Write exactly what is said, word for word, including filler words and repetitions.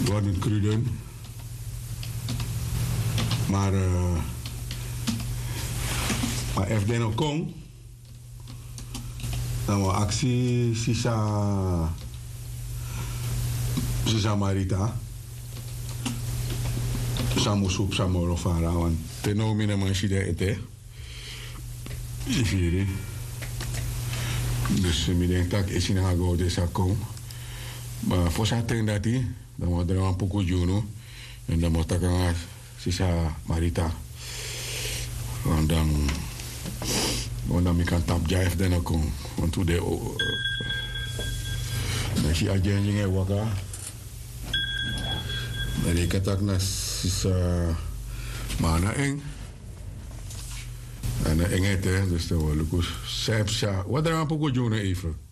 worden kruden. Maar, uh, maar F D nog kom, dan we actie Sisa Sisa Marita. Samu soep samu rofara, want teno mina manchide ete. Ifiri. Dus ik denk dat ik in haar go deze kom. Maar voor zijn tijd dat hij, dan moet er een pokoe juno en dan moet ik gaan Sisa Marita. En dan, want dan kan tap jive dan ook kom. Want toen de, als je agent je waka, dan ik het ook naar Sisa Mana eng. En eng het, dus dan wil ik ook zelfs, wat er een pokoe juno even.